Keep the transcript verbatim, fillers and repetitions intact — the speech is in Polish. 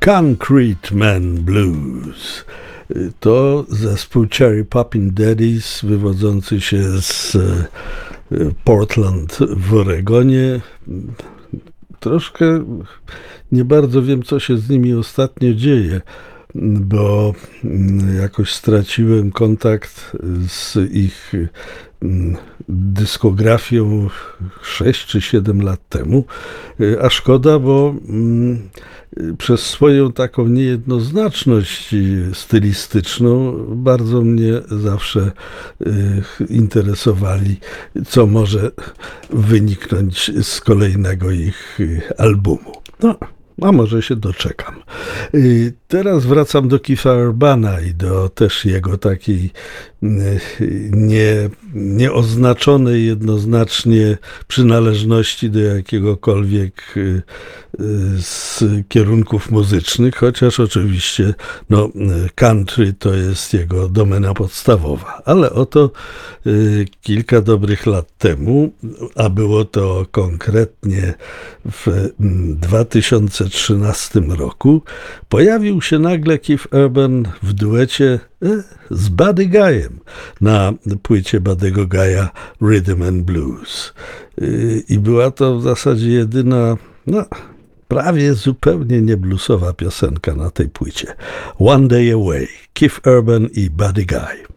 Concrete Man Blues. To zespół Cherry Poppin' Daddies, wywodzący się z Portland w Oregonie. Troszkę nie bardzo wiem, co się z nimi ostatnio dzieje, bo jakoś straciłem kontakt z ich dyskografią sześć czy siedem lat temu, a szkoda, bo przez swoją taką niejednoznaczność stylistyczną bardzo mnie zawsze interesowali, co może wyniknąć z kolejnego ich albumu. No, a może się doczekam. Teraz wracam do Keitha Urbana i do też jego takiej nie, nieoznaczonej jednoznacznie przynależności do jakiegokolwiek z kierunków muzycznych, chociaż oczywiście no, country to jest jego domena podstawowa. Ale oto kilka dobrych lat temu, a było to konkretnie w dwa tysiące trzynastym roku, pojawił się nagle Keith Urban w duecie z Buddy Guyem na płycie Buddy'ego Guy'a Rhythm and Blues. I była to w zasadzie jedyna, no, prawie zupełnie nie bluesowa piosenka na tej płycie. One Day Away, Keith Urban i Buddy Guy.